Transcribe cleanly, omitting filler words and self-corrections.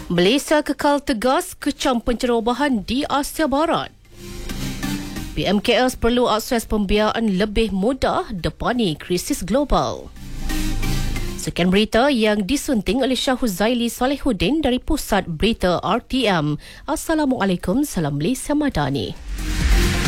Malaysia kekal tegas kecam pencerobohan di Asia Barat. PMKS perlu akses pembiayaan lebih mudah depani krisis global. Sekian berita yang disunting oleh Syah Huzaili Salihuddin dari Pusat Berita RTM. Assalamualaikum, salam Malaysia Madani.